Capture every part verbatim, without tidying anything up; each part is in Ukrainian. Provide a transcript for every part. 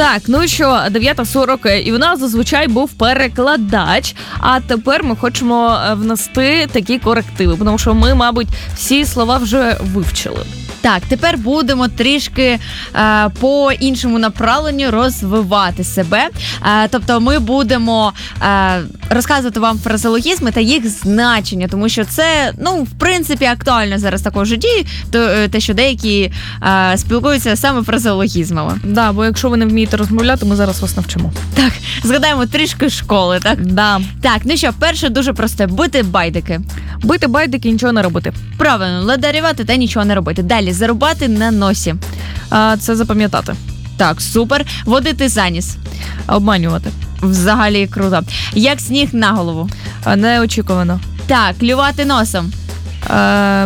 Так, ну що, дев'ята сорок, і в нас зазвичай був перекладач, а тепер ми хочемо внести такі корективи, тому що ми, мабуть, всі слова вже вивчили. Так, тепер будемо трішки е, по іншому направленню розвивати себе. Е, тобто ми будемо е, розказувати вам фразеологізми та їх значення, тому що це, ну, в принципі, актуально зараз такого житті, то, те, що деякі е, спілкуються саме фразеологізмами. Да, бо якщо ви не вмієте розмовляти, ми зараз вас навчимо. Так, згадаємо трішки школи, так? Да. Так, ну що, перше дуже просте. Бити байдики. Бити байдики, нічого не робити. Правильно, ледарювати та нічого не робити. Далі, зарубати на носі. А, це запам'ятати. Так, супер. Водити за ніс. Обманювати. Взагалі круто. Як сніг на голову. А, неочікувано. Так, клювати носом. А,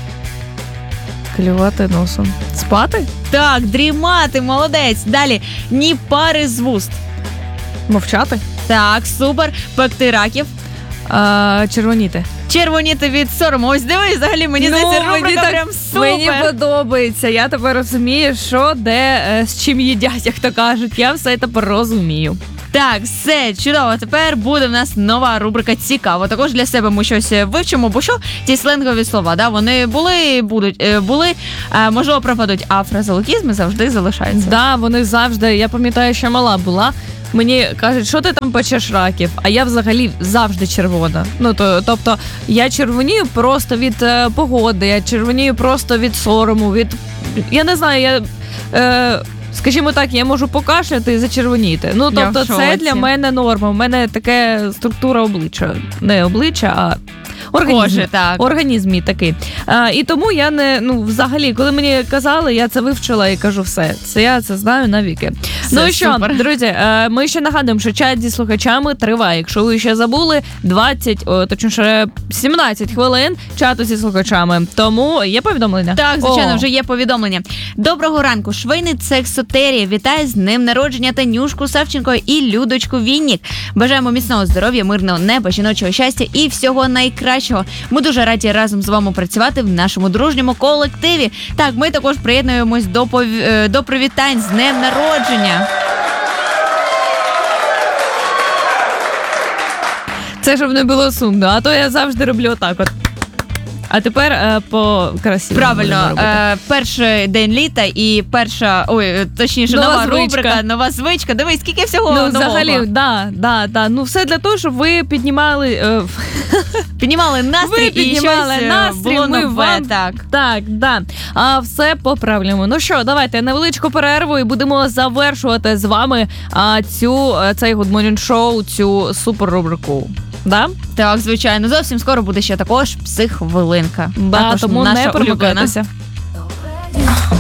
клювати носом. Спати? Так, дрімати, молодець. Далі, ні пари з вуст. Мовчати? Так, супер. Пекти раків. А, червоніти. Червоніти від сорому. Ось дивись, взагалі, мені ну, здається, рубрика мені так, прям супер. Мені подобається. Я тепер розумію, що, де, е, з чим їдять, як то кажуть. Я все тепер розумію. Так, все, чудово. Тепер буде в нас нова рубрика «Цікаво». Також для себе ми щось вивчимо, бо що ті сленгові слова, да, вони були, будуть, були, можливо, пропадуть, а фразеологізми завжди залишаються. Да, вони завжди, я пам'ятаю, що мала була. Мені кажуть, що ти там печеш раків, а я взагалі завжди червона. Ну, то, тобто, я червонію просто від е, погоди, я червонію просто від сорому, від... Я не знаю, я... Е, Скажімо так, я можу покашляти і зачервоніти. Ну, тобто, це для мене норма. У мене така структура обличчя. Не обличчя, а організм. Кожи, так. Організм мій такий. А, і тому я не, ну, взагалі, коли мені казали, я це вивчила і кажу все. Це я це знаю навіки. Все, ну і що, супер. друзі, ми ще нагадуємо, що чат зі слухачами триває. Якщо ви ще забули, двадцять, о, точніше, сімнадцять хвилин чату зі слухачами. Тому є повідомлення? Так, звичайно, О. вже є повідомлення. Доброго ранку, швейний цех Сотерія. Вітаю з днем народження Танюшку Савченко і Людочку Віннік. Бажаємо міцного здоров'я, мирного неба, жіночого щастя і всього найкращого. Ми дуже раді разом з вами працювати в нашому дружньому колективі. Так, ми також приєднуємось до, пов... до привітань з днем народження. Це щоб не було сумно, а то я завжди роблю отак от. А тепер е, по красивому. Правильно, е, перший день літа і перша, ой, точніше, нова, нова звичка. рубрика, нова звичка. Дивись, скільки всього ну, нового. взагалі, да, да, да. Ну, все для того, щоб ви піднімали... Е, піднімали настрій ви і піднімали щось настрій, було ми нове, вам... так. Так, да. А все поправляємо. Ну що, давайте невеличку перерву і будемо завершувати з вами а, цю, цей Good Morning Show, цю супер рубрику. Да? Так, звичайно. Зовсім скоро буде ще також психхвилинка. Да, також тому наша не улюблена. перемикайтеся.